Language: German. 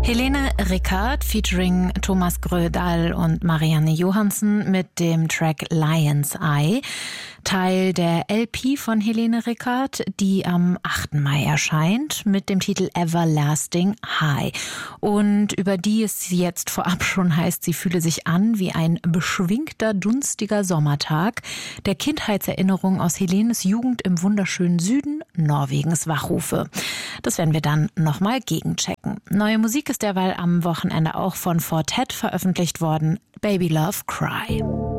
Helene Rickardt featuring Thomas Grödahl und Marianne Johansen mit dem Track Lion's Eye, Teil der LP von Helene Rickardt, die am 8. Mai erscheint mit dem Titel Everlasting High. Und über die es jetzt vorab schon heißt, sie fühle sich an wie ein beschwingter, dunstiger Sommertag, der Kindheitserinnerung aus Helenes Jugend im wunderschönen Süden Norwegens wachrufe. Das werden wir dann nochmal gegenchecken. Neue Musik ist derweil am Wochenende auch von Fortet veröffentlicht worden, Baby Love Cry.